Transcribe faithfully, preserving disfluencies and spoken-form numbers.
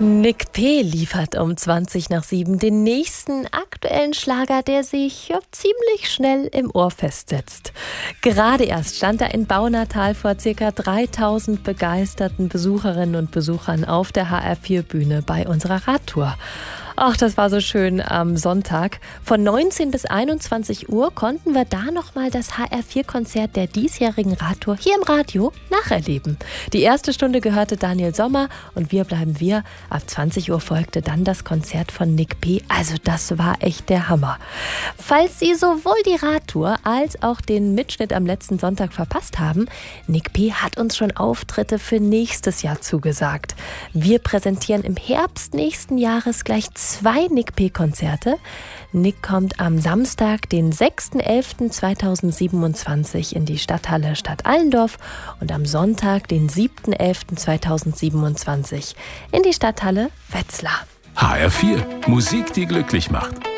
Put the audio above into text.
Nick P. liefert um zwanzig nach sieben den nächsten aktuellen Schlager, der sich ja, ziemlich schnell im Ohr festsetzt. Gerade erst stand er in Baunatal vor ca. dreitausend begeisterten Besucherinnen und Besuchern auf der H R vier Bühne bei unserer Radtour. Ach, das war so schön am Sonntag. Von neunzehn bis einundzwanzig Uhr konnten wir da nochmal das H R vier Konzert der diesjährigen Radtour hier im Radio nacherleben. Die erste Stunde gehörte Daniel Sommer und Wir bleiben wir. Ab zwanzig Uhr folgte dann das Konzert von Nick P. Also das war echt der Hammer. Falls Sie sowohl die Radtour als auch den Mitschnitt am letzten Sonntag verpasst haben, Nick P. hat uns schon Auftritte für nächstes Jahr zugesagt. Wir präsentieren im Herbst nächsten Jahres gleich zwei Nick P-Konzerte. Nick kommt am Samstag, den sechsten elften zweitausendsiebenundzwanzig in die Stadthalle Stadt Allendorf und am Sonntag, den siebten elften zweitausendsiebenundzwanzig in die Stadthalle Wetzlar. H R vier. Musik, die glücklich macht.